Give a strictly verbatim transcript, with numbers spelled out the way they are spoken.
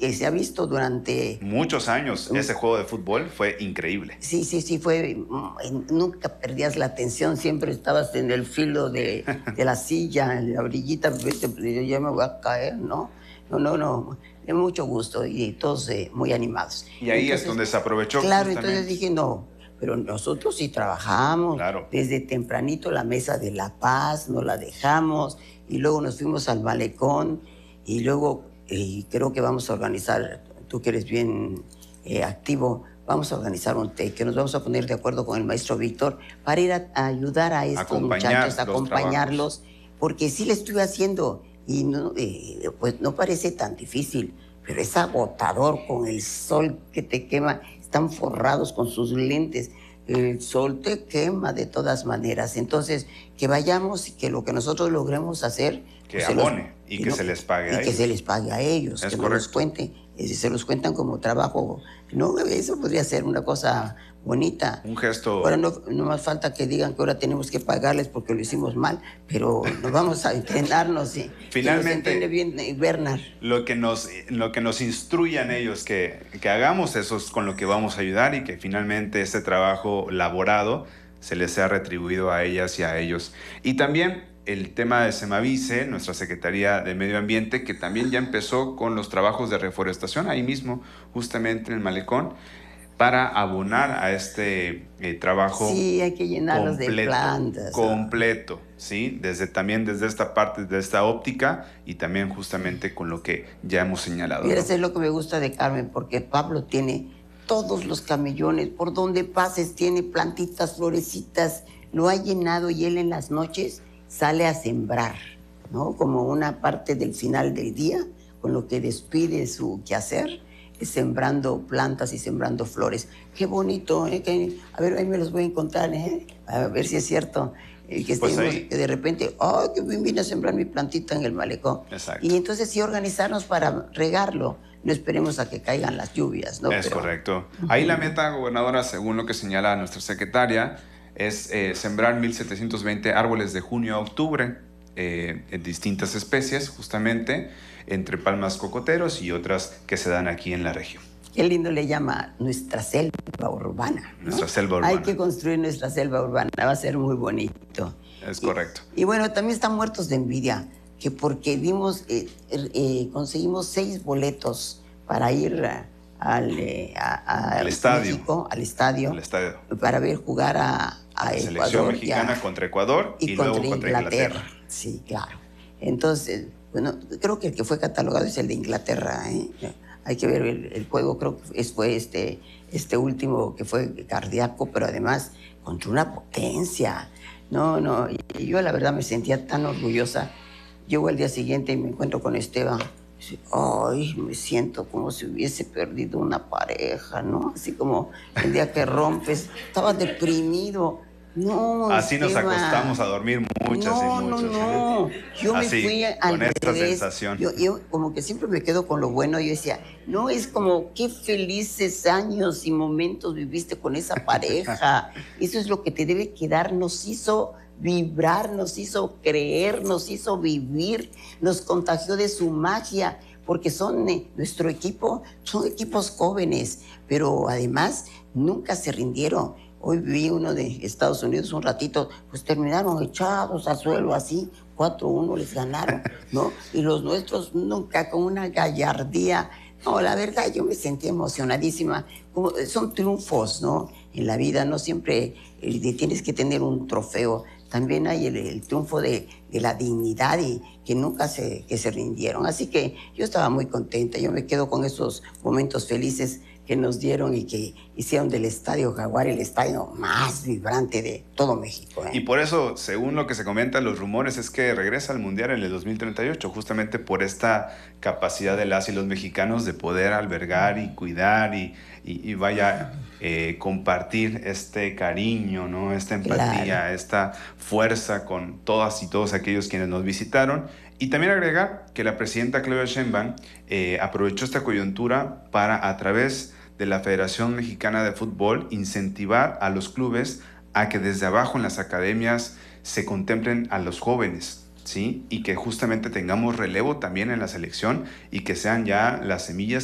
que se ha visto durante... Muchos años, ese juego de fútbol fue increíble. Sí, sí, sí, fue... Nunca perdías la atención, siempre estabas en el filo de, de la silla, en la orillita, yo ya me voy a caer, ¿no? No, no, no, de mucho gusto y todos eh, muy animados. Y ahí entonces, es donde se aprovechó. Claro, justamente. Entonces dije, no, pero nosotros sí trabajamos, claro. Desde tempranito la Mesa de la Paz, no la dejamos, y luego nos fuimos al malecón, y luego eh, creo que vamos a organizar, tú que eres bien eh, activo, vamos a organizar un té, que nos vamos a poner de acuerdo con el maestro Víctor para ir a, a ayudar a estos Acompañar muchachos, a acompañarlos, trabajos. Porque sí le estuve haciendo, y no, eh, pues no parece tan difícil, pero es agotador con el sol que te quema, están forrados con sus lentes, el sol te quema de todas maneras, entonces que vayamos y que lo que nosotros logremos hacer... Que pues, abone los, y que no, se les pague y a que ellos. se les pague a ellos, es que correcto. nos los cuenten, se los cuentan como trabajo, no, eso podría ser una cosa bonita. Un gesto. Ahora no, no más falta que digan que ahora tenemos que pagarles porque lo hicimos mal, pero nos vamos a entrenarnos y finalmente que nos entiende bien Bernard. Lo que nos, lo que nos instruyan ellos que, que hagamos, eso es con lo que vamos a ayudar y que finalmente este trabajo laborado se les sea retribuido a ellas y a ellos. Y también el tema de Semavice, nuestra Secretaría de Medio Ambiente, que también ya empezó con los trabajos de reforestación ahí mismo, justamente en el malecón, para abonar a este eh, trabajo. Sí, hay que llenarlos completo, de plantas. Completo, ¿sí? Desde, también desde esta parte, de esta óptica y también justamente con lo que ya hemos señalado. Y ¿no? eso es lo que me gusta de Carmen, porque Pablo tiene todos los camellones, por donde pases tiene plantitas, florecitas, lo ha llenado y él en las noches sale a sembrar, ¿no? Como una parte del final del día, con lo que despide su quehacer, es sembrando plantas y sembrando flores. Qué bonito, ¿eh? Que, a ver, ahí me los voy a encontrar, ¿eh? A ver si es cierto. Eh, que, pues estemos, ahí... que de repente, ¡ay, oh, que vine a sembrar mi plantita en el malecón! Exacto. Y entonces sí organizarnos para regarlo. No esperemos a que caigan las lluvias, ¿no? Es Pero, correcto. Ahí la meta, gobernadora, según lo que señala nuestra secretaria, es eh, sembrar mil setecientos veinte árboles de junio a octubre eh, en distintas especies, justamente, entre palmas cocoteros y otras que se dan aquí en la región. Qué lindo le llama nuestra selva urbana, ¿no? Nuestra selva urbana. Hay que construir nuestra selva urbana, va a ser muy bonito. Es correcto. Y, y bueno, también están muertos de envidia, que porque dimos, eh, eh, conseguimos seis boletos para ir a, al, eh, a, a al estadio. México, al estadio, al estadio, para ver jugar a, a la Ecuador. Selección mexicana a, contra Ecuador y, y contra luego contra Inglaterra. Inglaterra. Sí, claro. Entonces, bueno, creo que el que fue catalogado es el de Inglaterra, ¿eh? Hay que ver el, el juego, creo que fue este, este último que fue cardíaco, pero además contra una potencia. No, no, y yo la verdad me sentía tan orgullosa. Llego al día siguiente y me encuentro con Esteban. Y, ay, me siento como si hubiese perdido una pareja, ¿no? Así como el día que rompes, estaba deprimido. No, así Esteban, nos acostamos a dormir muchas no, y muchas. No, no, yo así, me fui al con esta revés. sensación. Yo, yo como que siempre me quedo con lo bueno. Yo decía, no, es como qué felices años y momentos viviste con esa pareja. Eso es lo que te debe quedar. Nos hizo vibrar, nos hizo creer, nos hizo vivir, nos contagió de su magia, porque son eh, nuestro equipo, son equipos jóvenes, pero además nunca se rindieron. Hoy vi uno de Estados Unidos un ratito, pues terminaron echados al suelo así, cuatro uno les ganaron, ¿no? Y los nuestros nunca, con una gallardía. No, la verdad yo me sentí emocionadísima. Como, son triunfos, ¿no? En la vida no siempre eh, tienes que tener un trofeo. También hay el, el triunfo de, de la dignidad y que nunca se, que se rindieron. Así que yo estaba muy contenta. Yo me quedo con esos momentos felices que nos dieron y que hicieron del Estadio Jaguar el estadio más vibrante de todo México, ¿eh? Y por eso, según lo que se comenta, los rumores es que regresa al Mundial en el dos mil treinta y ocho, justamente por esta capacidad de las y los mexicanos de poder albergar y cuidar y, y, y vaya, eh, compartir este cariño, ¿no? Esta empatía, claro. Esta fuerza con todas y todos aquellos quienes nos visitaron. Y también agregar que la presidenta Claudia Sheinbaum eh, aprovechó esta coyuntura para, a través de la Federación Mexicana de Fútbol, incentivar a los clubes a que desde abajo en las academias se contemplen a los jóvenes, ¿sí? Y que justamente tengamos relevo también en la selección y que sean ya las semillas